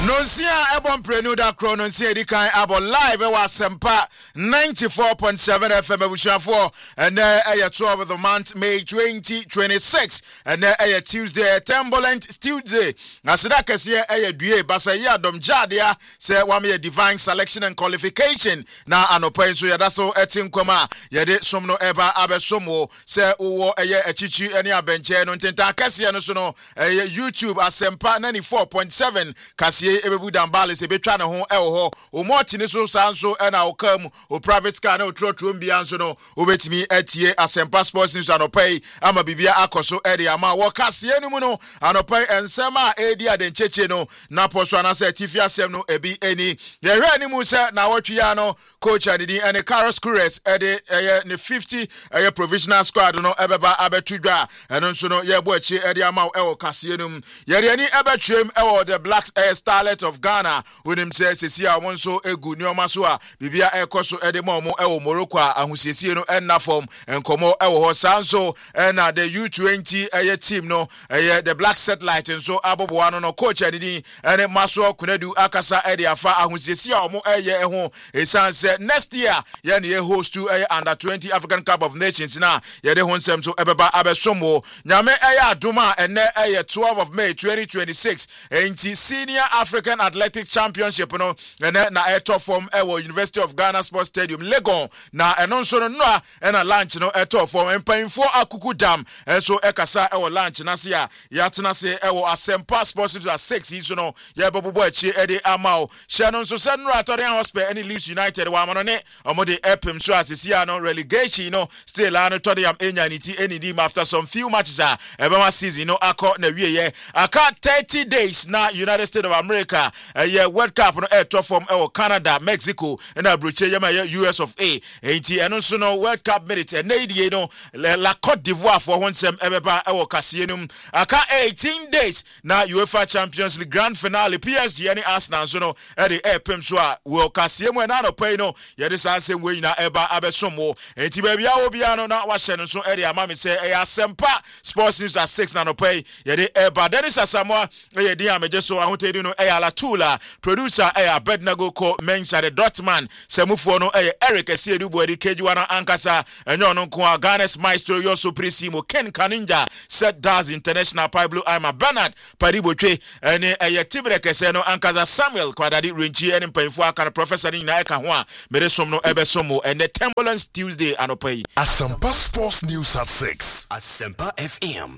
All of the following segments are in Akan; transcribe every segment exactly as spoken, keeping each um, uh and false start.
Nonsia ebon prenu da krono nsia edikan abo live e wa Sempa ninety-four point seven F M abushafo and uh twelve of the month May twenty twenty-six and uh Tuesday Timberland Tuesday asida kese e due basa ye adom jadea say wa me divine selection and qualification na anopa so yada so etinkoma yede somno eba abesomo say wo eye achichi ene abenche no ntenta kese no so no YouTube Asempa ninety-four point seven kase ebebu dambale se betwa ne ho ewo ho o motini so sanso e na okam o private car na o trotro mbia nso no obetimi atie Asempa Sports News anopai ama bibia akoso ere ama wo kase enu no anopai ensema edi adencheche no na poso anase tifi asem no ebi eni ye hwe ni mu se na wotwe ya no coach adidi ene Carlos Cruz ede eye ne fifty eye provisional squad no ebeba abetudwa eno nso no ye bo achi ede ama ewo kase enu ye re ni ebetwem ewo the Blacks Air Starlet of Ghana when him says Sesia Wonso egu nioma so a bibia ekoso ede mo mo ewo Morocco ahusiesie no enna form enkomo ewo ho sanso na the U twenty eye team no eye the Black Satellite nso abobo ano no coach adidi ene maso kunadu akasa ede afa ahusiesie omo eye eho esanse next year ye ne host to eye under twenty African Cup of Nations na ye de ho nsem so ebeba abesomo nyame eye adoma ene eye twelve of May twenty twenty-six enti Senior African Athletic Championship no ene na eto form ewo University of Ghana Sports Stadium Legon na eno nso no no ena launch no eto form empanfo akuku dam enso ekasa ewo launch na se ya yatena se ewo Asempa Sports News at six iso no ye bobo achi ede amao she no nso se no atore hospital any Leeds United wa amano ne omode epem so asisia no relegation no still an tore am enyaniti enidim after some few matches a ebema season no akọ na wie ye aka thirty days na United States of America a year World Cup no air top from uh, Canada, Mexico, and Abruche Yama U S of A. eighty and also no World Cup minutes and eighty no La Côte d'Ivoire for one sem Ebeba our Cassianum. Aka eighteen days now UEFA Champions League grand finale P S G and Arsenal so no at the air Pemswa will Cassiamo and Ano Peno Yadis same way na Eba Abesomo and Tibia Obiano not Washington so area Mammy say a Sempa Sports News at six nano pay Yadi Eba Dennis Asamoah Yadia Mejeso I want to do no Ayala Tula producer Aya Bednago ko mensa the Dotman Semufo no Eric Esiedu Bodi Kejuana Ankasa enyo no ko Ghana's maestro Yoso Prisimo Ken Kaninja Set Daz International Pablo Ima Bernard Padibotwe ene eye Tibre Kese no Ankasa Samuel Kwadadi Renchi ene mpanfo aka professor ni na eka ho a meresom no ebesomo ene Timberlands Tuesday anopai Asempa Sports News at six Asempa F M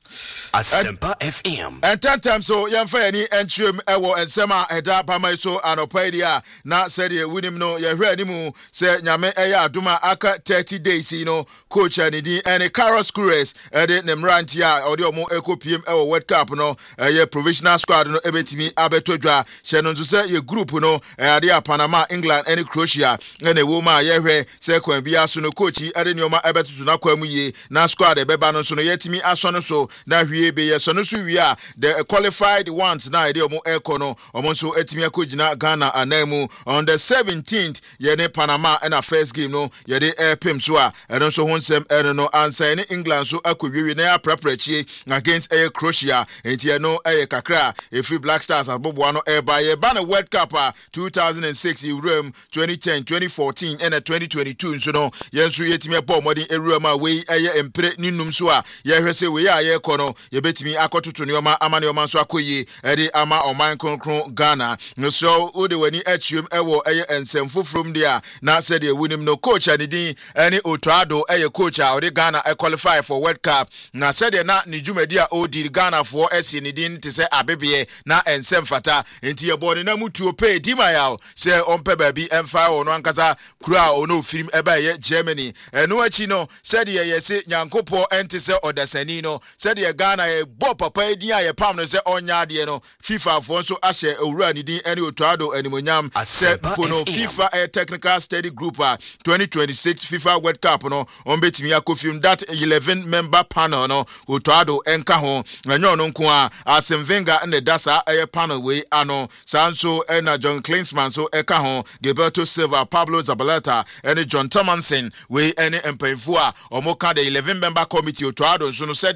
Asempa F M. And ten times so yamfa any entrim ewo ensema eda pama so anopedia na said ye winim no ye hwe animu say nyame eya aduma aka thirty days you know coach anidi and Carlos Cruz ede nemrantia ode omo ekopiem ewo World Cup no ye provisional squad no ebetimi abetodwa she no say ye group no ade Panama England and Croatia and e wo ma ye hwe say kwan bia so no coach ade nyoma ebetutu na kwamu ye na squad ebeba no so no yetimi aso no so na hwie be ye so no so wi a the qualified ones na ide omo eko no omo so etimi akogina Ghana anamu on the seventeenth ye ne Panama and a first game no ye de airpim so a eno so honsem eno no ansa ne England so akogwiwi na apraprachi against air Croatia enti ye no aye kakra e free Black Stars abobo no e ba ye ba na World Cup two thousand six Rome twenty ten twenty fourteen and twenty twenty-two so no ye so yetimi abo modern Rome we aye empre ninum so a ye hwese we a ye ko no ye betimi akototo ne oma ama ne oma so akoyi ede ama oman konkron Ghana no so ode wani achium ewo eye ensemfo from there na said ye winim no coach anidin ene Otoado eye coach a ode Ghana e qualify for World Cup na said na ne dwumadi a odi Ghana for esi nidin te se abebie na ensem fata enti ye body na mutuo pay dimaya se ompe ba bi emfa ono ankasa kura ono film eba ye Germany eno achi no said ye yesi nyankopo ente se odasani no said ye Ghana e bo papa edin a ye pam no se onya de no FIFA for so ahye owura nidin ene Otoado animonyam se pono FIFA a technical study group a twenty twenty-six FIFA World Cup no on betimi akofim that eleven member panel no Otoado enka ho enyo no nko a Arsene Wenger and the dasa a panel we ano sanso ena John Klinsmann so eka ho Gilberto Silva Pablo Zabaleta and John Thomason we ene empanfo a omo ka the eleven member committee Otoado so no said ye Ghana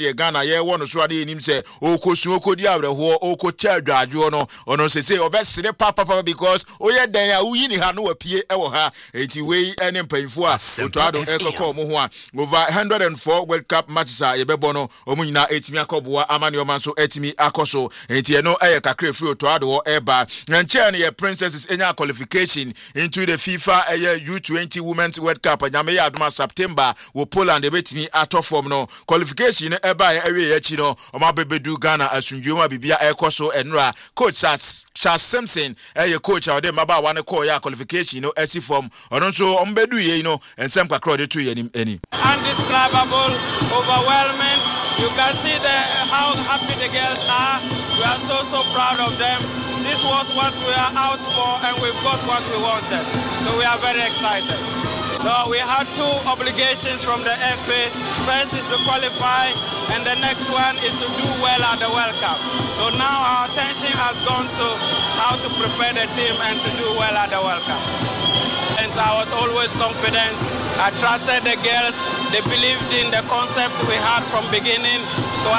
ye wono so ade enim se okosu okodi awreho okotia adwadwo no ono se se obesere papa papa because oye dan a uyi ni ha no wapie e wo ha enti wei ene mpanyfo a otoado ekoko mo ho a over one hundred and four World Cup matches a yebebo no omu nyina etimi akoboa amane o man so etimi akoso enti e no eye kakra free otoado eba nche ne ye princesses enya qualification into the FIFA eye U twenty Women's World Cup nyame ya adoma September wo Poland ebetimi ato form no qualification eba ye ewe ye chi no omabebedu Ghana asunjuoma bibia ekoso enra coach Charles Charles Simpson eye coach awde maba wane call ya qualification no esi form ono so ombedu ye no ensem kakra de to ye ni eni undescribable, overwhelming. You can see the how happy the girls are. We are so so proud of them. This was what we are out for, and we've got what we wanted. So we are very excited. So we had two obligations from the F A. First is to qualify, and the next one is to do well at the World Cup. So now our attention has gone to how to prepare the team and to do well at the World Cup. And I was always confident. I trusted the girls. They believed in the concept we had from beginning. So